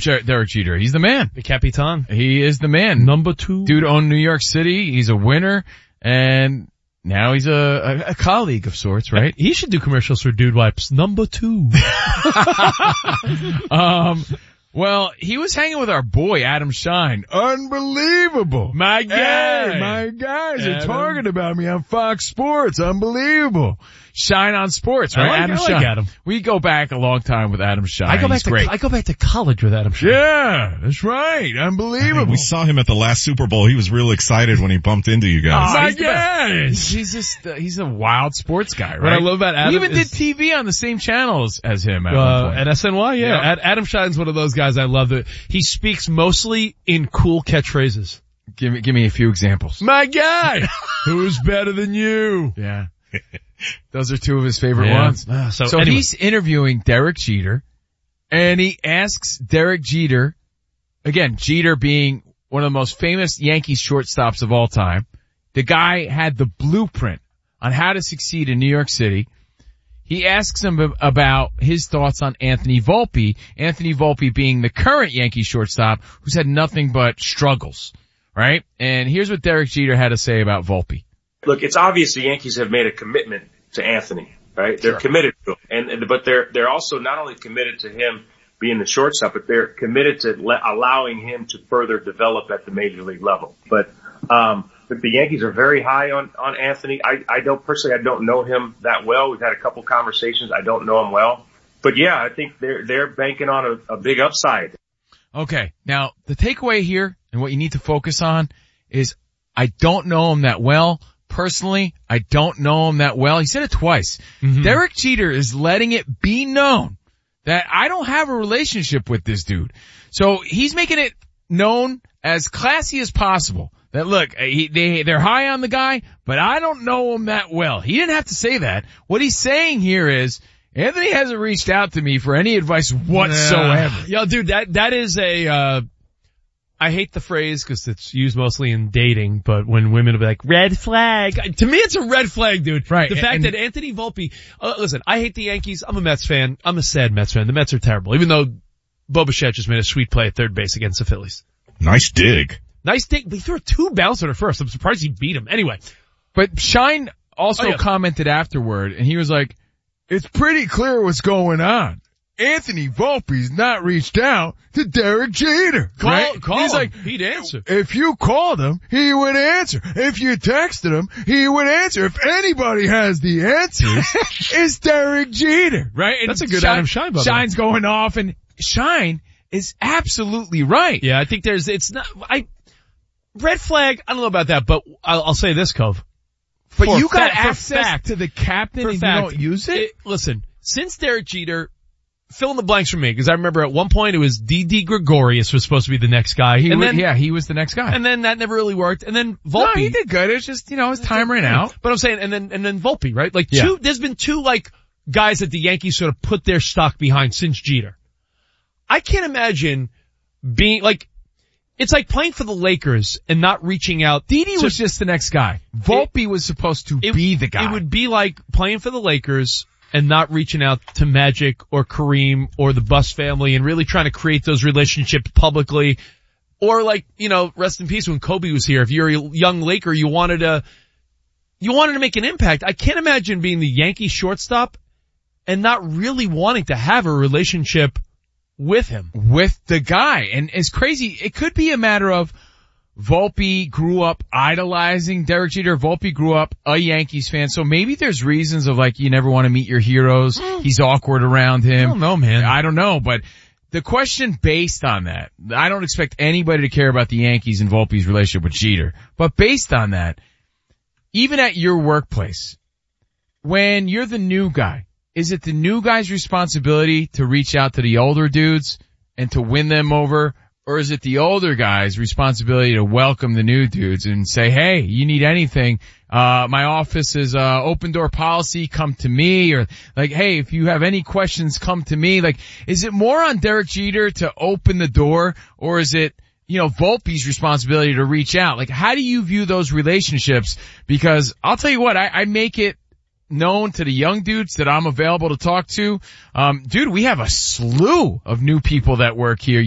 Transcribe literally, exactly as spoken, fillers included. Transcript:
Jer- Derek Jeter. He's the man. The Capitan. He is the man. Number two. Dude owned New York City. He's a winner. And now he's a, a, a colleague of sorts, right? He should do commercials for Dude Wipes. Number two. um, well, he was hanging with our boy, Adam Shine. Unbelievable. My guy. Hey, my guys Adam. are talking about me on Fox Sports. Unbelievable. Shine on Sports, right? I like, Adam I like Shine. Adam. We go back a long time with Adam Shine. I go back He's to great. I go back to college with Adam Shine. Yeah, that's right. Unbelievable. Hey, we saw him at the last Super Bowl. He was real excited when he bumped into you guys. Oh, my he's, the best. he's, he's just, uh, he's a wild sports guy, right? What I love about Adam We even is, did T V on the same channels as him at uh, one point. at S N Y, yeah. Yeah. Ad- Adam Shine's one of those guys I love that he speaks mostly in cool catchphrases. Give me, give me a few examples. My guy! Who's better than you? Yeah. Those are two of his favorite Yeah. ones. Uh, so so anyway. he's interviewing Derek Jeter, and he asks Derek Jeter, again, Jeter being one of the most famous Yankees shortstops of all time. The guy had the blueprint on how to succeed in New York City. He asks him about his thoughts on Anthony Volpe, Anthony Volpe being the current Yankee shortstop who's had nothing but struggles, right? And here's what Derek Jeter had to say about Volpe. Look, it's obvious the Yankees have made a commitment to Anthony, right? They're Sure. committed to him. And, and, but they're, they're also not only committed to him being the shortstop, but they're committed to le- allowing him to further develop at the major league level. But, um, but the Yankees are very high on, on Anthony. I, I don't, personally, I don't know him that well. We've had a couple conversations. I don't know him well. But yeah, I think they're, they're banking on a, a big upside. Okay. Now, the takeaway here and what you need to focus on is I don't know him that well. Personally, I don't know him that well. He said it twice. Mm-hmm. Derek Jeter is letting it be known that I don't have a relationship with this dude. So he's making it known as classy as possible that look, he, they, they're high on the guy, but I don't know him that well. He didn't have to say that. What he's saying here is Anthony hasn't reached out to me for any advice whatsoever. Yeah. Yo, dude, that, that is a, uh, I hate the phrase because it's used mostly in dating, but when women will be like, red flag. To me, it's a red flag, dude. Right. The fact and, that Anthony Volpe, uh, listen, I hate the Yankees. I'm a Mets fan. I'm a sad Mets fan. The Mets are terrible, even though Bo Bichette just made a sweet play at third base against the Phillies. Nice dig. Nice dig. He threw a two bouncer at first. I'm surprised he beat him. Anyway. But Shine also Oh, yeah. commented afterward, and he was like, it's pretty clear what's going on. Anthony Volpe's not reached out to Derek Jeter. Call, right? call He's him. like, He'd answer. if you called him, he would answer. If you texted him, he would answer. If anybody has the answers, it's Derek Jeter. Right? And That's a good Shine, Adam Shine, by the way. Shine's going off, and Shine is absolutely right. Yeah, I think there's, it's not, I, red flag, I don't know about that, but I'll, I'll say this, Cove. But For you got fa- for access fact, to the captain for and fact, you don't use it? it? Listen, since Derek Jeter, fill in the blanks for me, because I remember at one point it was D D Gregorius was supposed to be the next guy. He and was, then, yeah, he was the next guy. and then that never really worked. And then Volpe. No, he did good. It's just, you know, his time ran out. But I'm saying, and then, and then Volpe, right? Like Yeah. two, there's been two like guys that the Yankees sort of put their stock behind since Jeter. I can't imagine being like, it's like playing for the Lakers and not reaching out. Didi to- was just the next guy. Volpe was supposed to it, be the guy. It would be like playing for the Lakers and not reaching out to Magic or Kareem or the Buss family and really trying to create those relationships publicly. Or like, you know, rest in peace when Kobe was here. If you're a young Laker, you wanted to, you wanted to make an impact. I can't imagine being the Yankee shortstop and not really wanting to have a relationship with him. with the guy. And it's crazy. It could be a matter of Volpe grew up idolizing Derek Jeter. Volpe grew up a Yankees fan. So maybe there's reasons of like, you never want to meet your heroes. He's awkward around him. I don't know, man. I don't know, but the question based on that, I don't expect anybody to care about the Yankees and Volpe's relationship with Jeter, but based on that, even at your workplace, when you're the new guy, is it the new guy's responsibility to reach out to the older dudes and to win them over? Or is it the older guy's responsibility to welcome the new dudes and say, hey, you need anything, uh, my office is, uh, open door policy, come to me, or like, hey, if you have any questions, come to me. Like, is it more on Derek Jeter to open the door, or is it, you know, Volpe's responsibility to reach out? Like, how do you view those relationships? Because I'll tell you what, I, I make it known to the young dudes that I'm available to talk to. Um, dude, we have a slew of new people that work here.